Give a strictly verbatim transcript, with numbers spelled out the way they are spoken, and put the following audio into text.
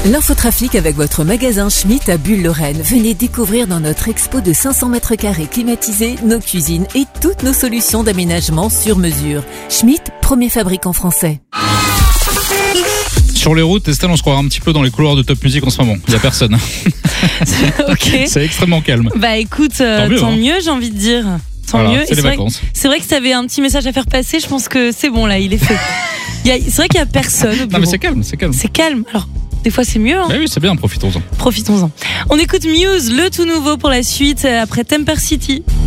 L'infotrafic avec votre magasin Schmitt à Bulle-Lorraine. Venez découvrir dans notre expo de cinq cents mètres carrés climatisés nos cuisines et toutes nos solutions d'aménagement sur mesure. Schmitt, premier fabricant français. Sur les routes, Estelle, on se croirait un petit peu dans les couloirs de Top Music en ce moment. Il n'y a personne. Ok. C'est extrêmement calme. Bah écoute, euh, tant mieux, tant hein. mieux j'ai envie de dire. Tant voilà, mieux. C'est, et les c'est, vacances. vrai que, c'est vrai que si tu avais un petit message à faire passer, je pense que c'est bon là, il est fait. il y a, c'est vrai qu'il n'y a personne au bureau. Non mais c'est calme, c'est calme. C'est calme. Alors, des fois c'est mieux. Hein. Bah oui, c'est bien, profitons-en. Profitons-en. On écoute Muse, le tout nouveau pour la suite, après Temper City.